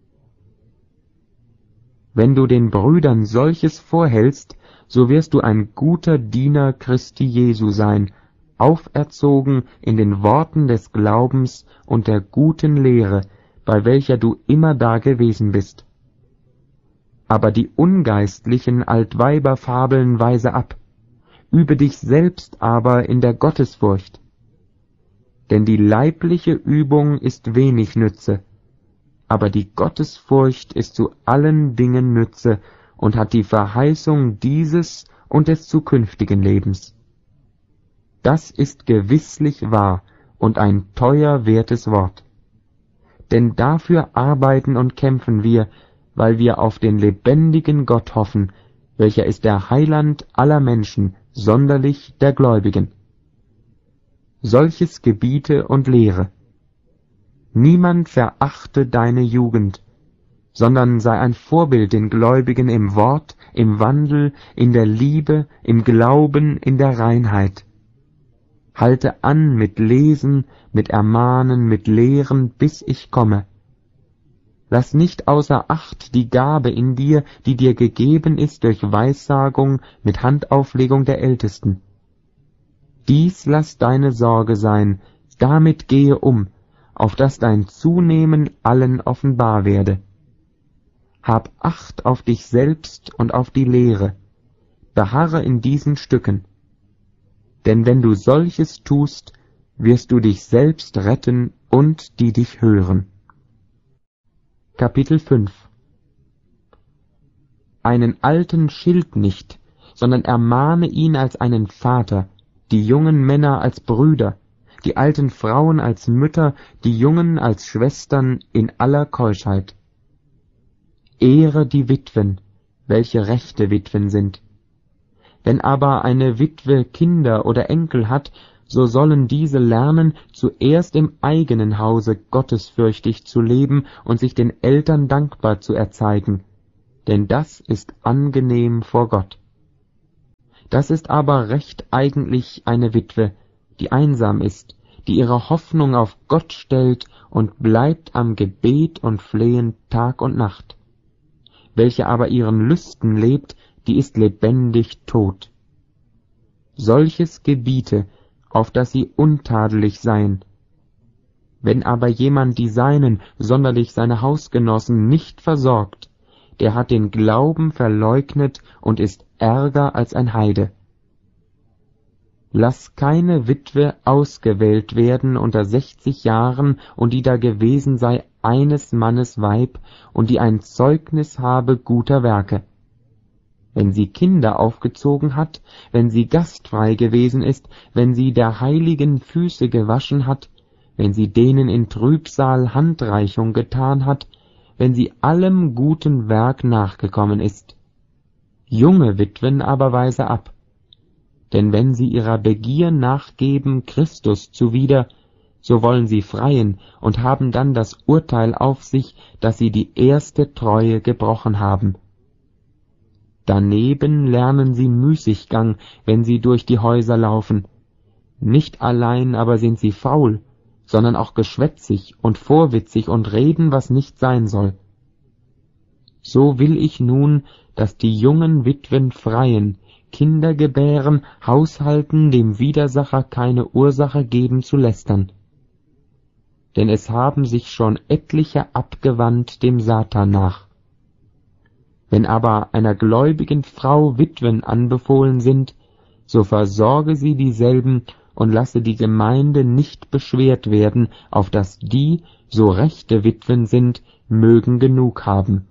Wenn du den Brüdern solches vorhältst, so wirst du ein guter Diener Christi Jesu sein, auferzogen in den Worten des Glaubens und der guten Lehre, bei welcher du immer da gewesen bist. Aber die ungeistlichen Altweiberfabeln weise ab, übe dich selbst aber in der Gottesfurcht. Denn die leibliche Übung ist wenig Nütze, aber die Gottesfurcht ist zu allen Dingen Nütze und hat die Verheißung dieses und des zukünftigen Lebens. Das ist gewisslich wahr und ein teuer wertes Wort. Denn dafür arbeiten und kämpfen wir, weil wir auf den lebendigen Gott hoffen, welcher ist der Heiland aller Menschen, sonderlich der Gläubigen. Solches gebiete und lehre. Niemand verachte deine Jugend, sondern sei ein Vorbild den Gläubigen im Wort, im Wandel, in der Liebe, im Glauben, in der Reinheit. Halte an mit Lesen, mit Ermahnen, mit Lehren, bis ich komme. Lass nicht außer Acht die Gabe in dir, die dir gegeben ist durch Weissagung mit Handauflegung der Ältesten. Dies lass deine Sorge sein, damit gehe um, auf dass dein Zunehmen allen offenbar werde. Hab Acht auf dich selbst und auf die Lehre, beharre in diesen Stücken. Denn wenn du solches tust, wirst du dich selbst retten und die dich hören. Kapitel fünf. Einen Alten schilt nicht, sondern ermahne ihn als einen Vater, die jungen Männer als Brüder, die alten Frauen als Mütter, die Jungen als Schwestern in aller Keuschheit. Ehre die Witwen, welche rechte Witwen sind. Wenn aber eine Witwe Kinder oder Enkel hat, so sollen diese lernen, zuerst im eigenen Hause gottesfürchtig zu leben und sich den Eltern dankbar zu erzeigen, denn das ist angenehm vor Gott. Das ist aber recht eigentlich eine Witwe, die einsam ist, die ihre Hoffnung auf Gott stellt und bleibt am Gebet und Flehen Tag und Nacht. Welche aber ihren Lüsten lebt, die ist lebendig tot. Solches gebiete, auf dass sie untadelig seien. Wenn aber jemand die Seinen, sonderlich seine Hausgenossen, nicht versorgt, der hat den Glauben verleugnet und ist ärger als ein Heide. Lass keine Witwe ausgewählt werden unter sechzig Jahren und die da gewesen sei eines Mannes Weib und die ein Zeugnis habe guter Werke. Wenn sie Kinder aufgezogen hat, wenn sie gastfrei gewesen ist, wenn sie der Heiligen Füße gewaschen hat, wenn sie denen in Trübsal Handreichung getan hat, wenn sie allem guten Werk nachgekommen ist. Junge Witwen aber weise ab. Denn wenn sie ihrer Begier nachgeben Christus zuwider, so wollen sie freien und haben dann das Urteil auf sich, dass sie die erste Treue gebrochen haben. Daneben lernen sie Müßiggang, wenn sie durch die Häuser laufen. Nicht allein aber sind sie faul, sondern auch geschwätzig und vorwitzig und reden, was nicht sein soll. So will ich nun, dass die jungen Witwen freien, Kinder gebären, haushalten, dem Widersacher keine Ursache geben zu lästern. Denn es haben sich schon etliche abgewandt dem Satan nach. Wenn aber einer gläubigen Frau Witwen anbefohlen sind, so versorge sie dieselben und lasse die Gemeinde nicht beschwert werden, auf dass die, so rechte Witwen sind, mögen genug haben.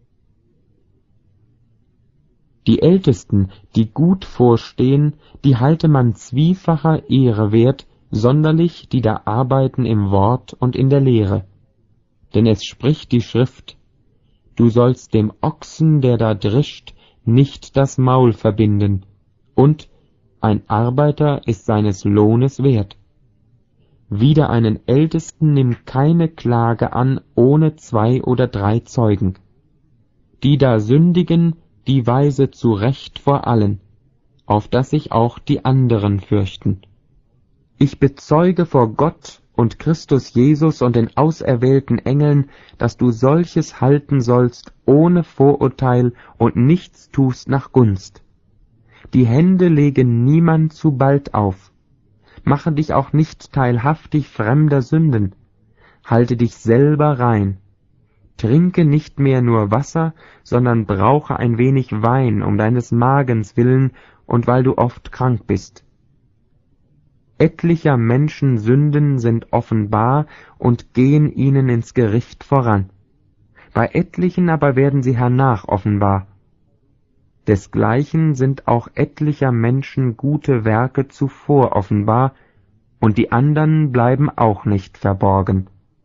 Die Ältesten, die gut vorstehen, die halte man zwiefacher Ehre wert, sonderlich die da arbeiten im Wort und in der Lehre. Denn es spricht die Schrift: Du sollst dem Ochsen, der da drischt, nicht das Maul verbinden, und ein Arbeiter ist seines Lohnes wert. Wider einen Ältesten nimm keine Klage an ohne zwei oder drei Zeugen. Die da sündigen, die weise zurecht vor allen, auf dass sich auch die anderen fürchten. Ich bezeuge vor Gott und Christus Jesus und den auserwählten Engeln, dass du solches halten sollst ohne Vorurteil und nichts tust nach Gunst. Die Hände legen niemand zu bald auf. Mache dich auch nicht teilhaftig fremder Sünden. Halte dich selber rein. Trinke nicht mehr nur Wasser, sondern brauche ein wenig Wein um deines Magens willen und weil du oft krank bist. Etlicher Menschen Sünden sind offenbar und gehen ihnen ins Gericht voran. Bei etlichen aber werden sie hernach offenbar. Desgleichen sind auch etlicher Menschen gute Werke zuvor offenbar, und die andern bleiben auch nicht verborgen.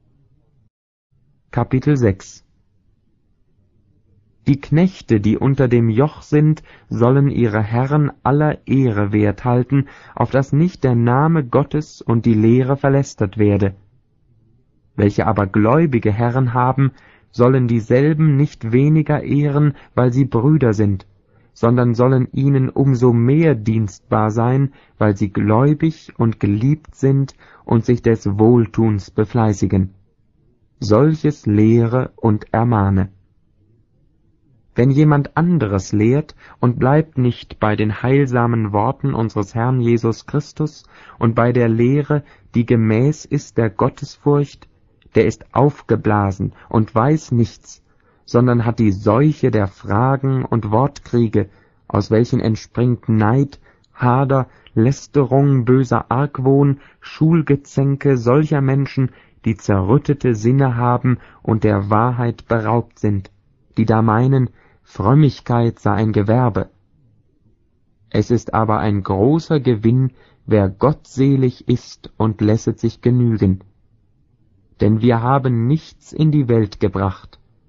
Kapitel sechs. Die Knechte, die unter dem Joch sind, sollen ihre Herren aller Ehre wert halten, auf dass nicht der Name Gottes und die Lehre verlästert werde. Welche aber gläubige Herren haben, sollen dieselben nicht weniger ehren, weil sie Brüder sind, sondern sollen ihnen umso mehr dienstbar sein, weil sie gläubig und geliebt sind und sich des Wohltuns befleißigen. Solches lehre und ermahne. Wenn jemand anderes lehrt und bleibt nicht bei den heilsamen Worten unseres Herrn Jesus Christus und bei der Lehre, die gemäß ist der Gottesfurcht, der ist aufgeblasen und weiß nichts, sondern hat die Seuche der Fragen und Wortkriege, aus welchen entspringt Neid, Hader, Lästerung, böser Argwohn, Schulgezänke solcher Menschen, die zerrüttete Sinne haben und der Wahrheit beraubt sind, die da meinen, Frömmigkeit sei ein Gewerbe. Es ist aber ein großer Gewinn, wer gottselig ist und lässet sich genügen. Denn wir haben nichts in die Welt gebracht,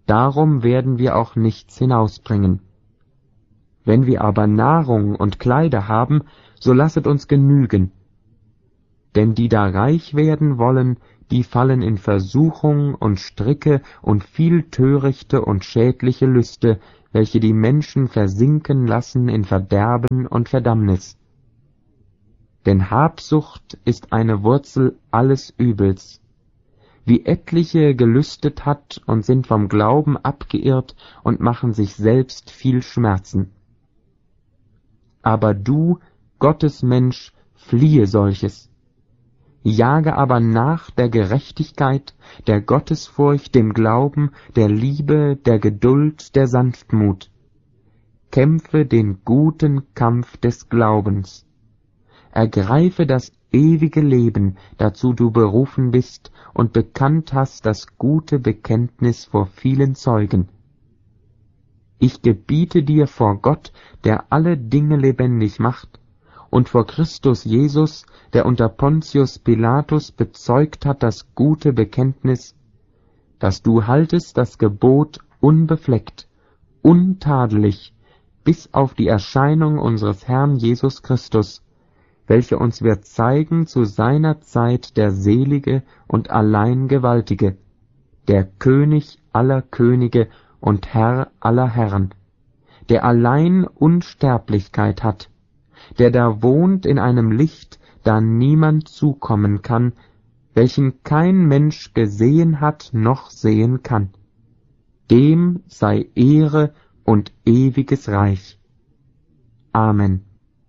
darum werden wir auch nichts hinausbringen. Wenn wir aber Nahrung und Kleider haben, so lasset uns genügen. Denn die da reich werden wollen, die fallen in Versuchung und Stricke und viel törichte und schädliche Lüste, welche die Menschen versinken lassen in Verderben und Verdammnis. Denn Habsucht ist eine Wurzel alles Übels. Wie etliche gelüstet hat und sind vom Glauben abgeirrt und machen sich selbst viel Schmerzen. Aber du, Gottes Mensch, fliehe solches. Jage aber nach der Gerechtigkeit, der Gottesfurcht, dem Glauben, der Liebe, der Geduld, der Sanftmut. Kämpfe den guten Kampf des Glaubens. Ergreife das ewige Leben, dazu du berufen bist und bekannt hast das gute Bekenntnis vor vielen Zeugen. Ich gebiete dir vor Gott, der alle Dinge lebendig macht, und vor Christus Jesus, der unter Pontius Pilatus bezeugt hat das gute Bekenntnis, dass du haltest das Gebot unbefleckt, untadelig, bis auf die Erscheinung unseres Herrn Jesus Christus, welcher uns wird zeigen zu seiner Zeit der Selige und allein Gewaltige, der König aller Könige und Herr aller Herren, der allein Unsterblichkeit hat, der da wohnt in einem Licht, da niemand zukommen kann, welchen kein Mensch gesehen hat noch sehen kann. Dem sei Ehre und ewiges Reich. Amen.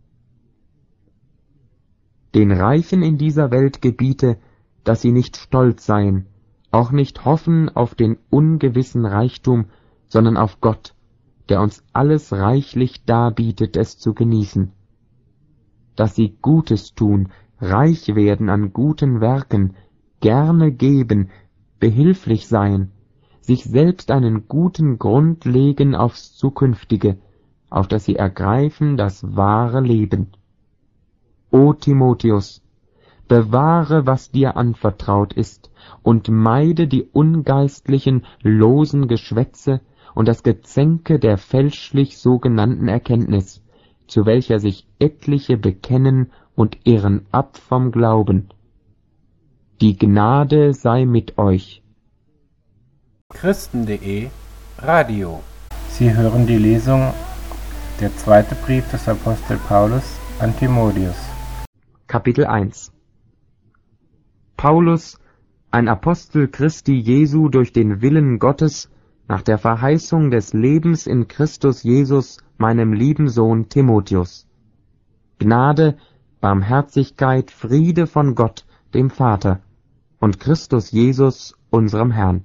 Den Reichen in dieser Welt gebiete, dass sie nicht stolz seien, auch nicht hoffen auf den ungewissen Reichtum, sondern auf Gott, der uns alles reichlich darbietet, es zu genießen. Dass sie Gutes tun, reich werden an guten Werken, gerne geben, behilflich seien, sich selbst einen guten Grund legen aufs Zukünftige, auf das sie ergreifen das wahre Leben. O Timotheus, bewahre, was dir anvertraut ist, und meide die ungeistlichen, losen Geschwätze und das Gezänke der fälschlich sogenannten Erkenntnis, zu welcher sich etliche bekennen und irren ab vom Glauben. Die Gnade sei mit euch. Christen punkt de Radio. Sie hören die Lesung Der zweite Brief des Apostel Paulus an Timotheus. Kapitel eins. Paulus, ein Apostel Christi Jesu durch den Willen Gottes, nach der Verheißung des Lebens in Christus Jesus, meinem lieben Sohn Timotheus. Gnade, Barmherzigkeit, Friede von Gott, dem Vater, und Christus Jesus, unserem Herrn.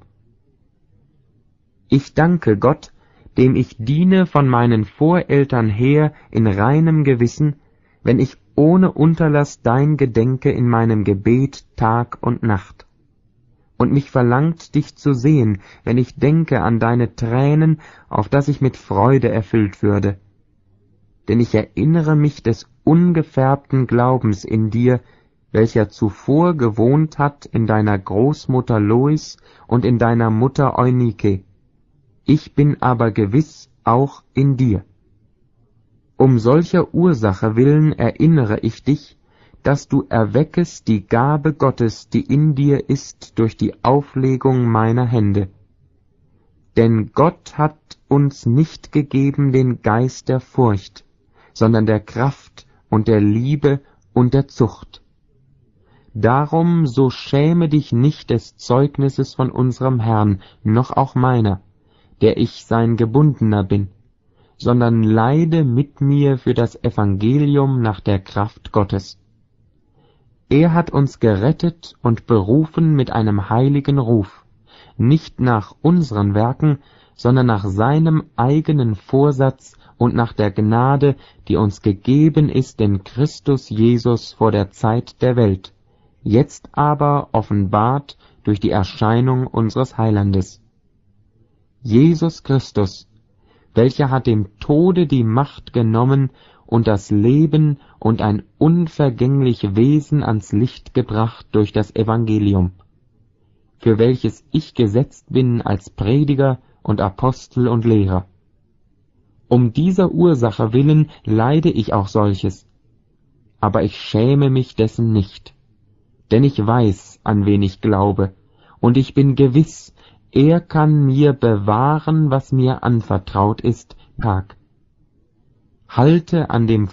Ich danke Gott, dem ich diene von meinen Voreltern her in reinem Gewissen, wenn ich ohne Unterlass dein gedenke in meinem Gebet Tag und Nacht. Und mich verlangt, dich zu sehen, wenn ich denke an deine Tränen, auf dass ich mit Freude erfüllt würde. Denn ich erinnere mich des ungefärbten Glaubens in dir, welcher zuvor gewohnt hat in deiner Großmutter Lois und in deiner Mutter Eunike. Ich bin aber gewiss auch in dir. Um solcher Ursache willen erinnere ich dich, dass du erweckest die Gabe Gottes, die in dir ist, durch die Auflegung meiner Hände. Denn Gott hat uns nicht gegeben den Geist der Furcht, sondern der Kraft und der Liebe und der Zucht. Darum so schäme dich nicht des Zeugnisses von unserem Herrn, noch auch meiner, der ich sein Gebundener bin, sondern leide mit mir für das Evangelium nach der Kraft Gottes. Er hat uns gerettet und berufen mit einem heiligen Ruf, nicht nach unseren Werken, sondern nach seinem eigenen Vorsatz und nach der Gnade, die uns gegeben ist in Christus Jesus vor der Zeit der Welt, jetzt aber offenbart durch die Erscheinung unseres Heilandes. Jesus Christus, welcher hat dem Tode die Macht genommen und das Leben und ein unvergänglich Wesen ans Licht gebracht durch das Evangelium, für welches ich gesetzt bin als Prediger und Apostel und Lehrer. Um dieser Ursache willen leide ich auch solches, aber ich schäme mich dessen nicht, denn ich weiß, an wen ich glaube, und ich bin gewiss, er kann mir bewahren, was mir anvertraut ist, Tag. Halte an dem